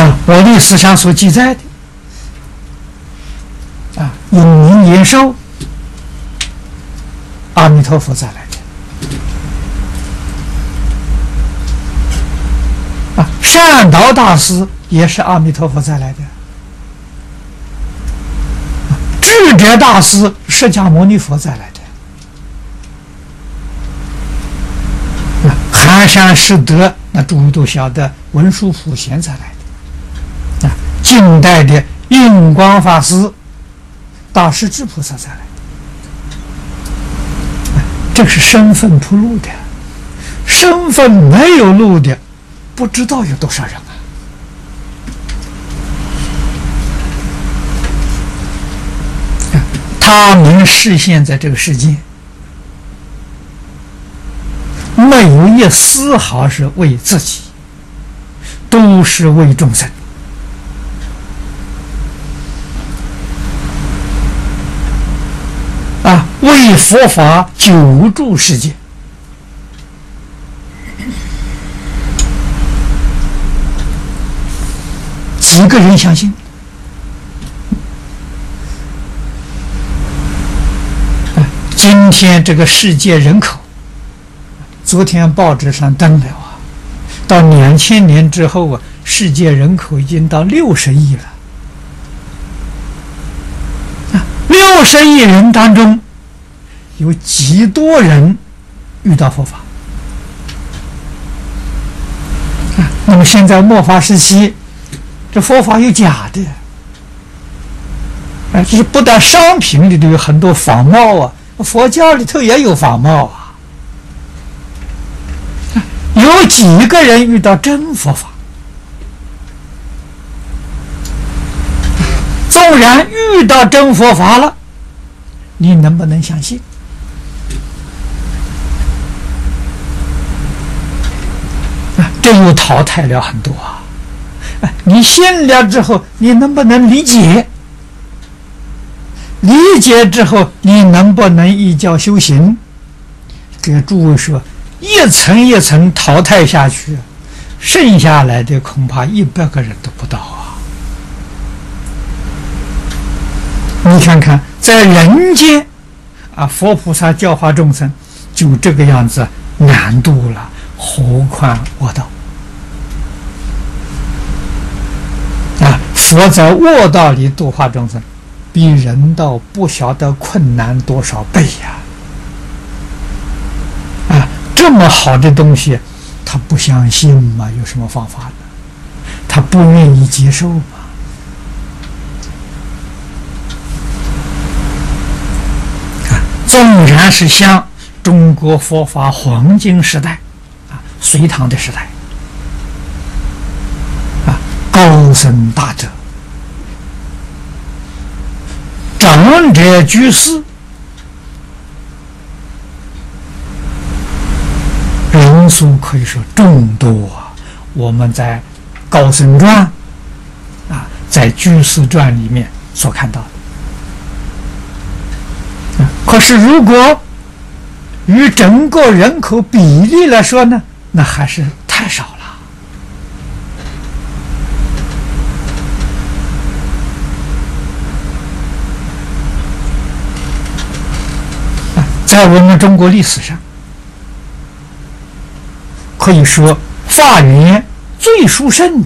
我历史上所记载的永明延寿，阿弥陀佛再来的善导大师也是阿弥陀佛再来的，智者大师释迦牟尼佛再来的，寒山拾得那诸位都晓得文殊普贤再来的，近代的印光法师、大势至菩萨再来的，这是身份铺路的，身份没有路的不知道有多少人他们示现在这个世界，没有一丝毫是为自己，都是为众生。为佛法救助世界。几个人相信？今天这个世界人口，昨天报纸上登了到2000年之后世界人口已经到60亿了。60亿人当中，有几多人遇到佛法？那么现在末法时期，这佛法有假的，这是不但商品里头有很多仿冒佛教里头也有仿冒有几个人遇到真佛法？纵然遇到真佛法了，你能不能相信？这又淘汰了很多你信了之后，你能不能理解？理解之后，你能不能依教修行？给诸位说，一层一层淘汰下去，剩下来的恐怕100个人都不到你看看，在人间佛菩萨教化众生就这个样子难度了，何况卧道佛在卧道里度化众生，比人道不晓得困难多少倍这么好的东西他不相信吗？有什么方法呢？他不愿意接受吗？纵然是像中国佛法黄金时代隋唐的时代高僧大德、长者居士，人数可以说众多我们在高僧传在居士传里面所看到的。可是如果与整个人口比例来说呢，那还是太少了。在我们中国历史上，可以说法缘最殊胜的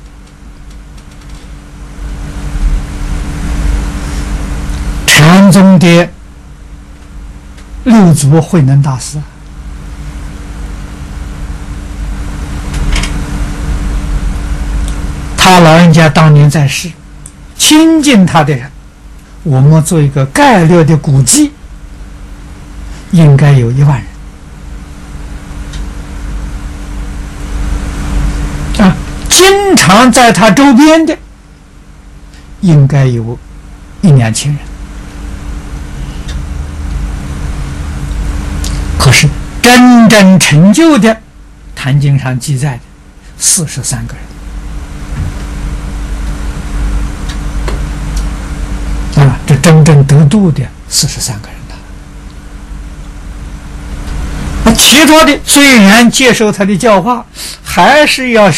禅宗的六祖慧能大师，他老人家当年在世，亲近他的人，我们做一个概略的估计，应该有1万人经常在他周边的应该有1-2000人。可是真正成就的，坛经上记载的43个人这真正得度的43个人其他的虽然接受他的教化，还是要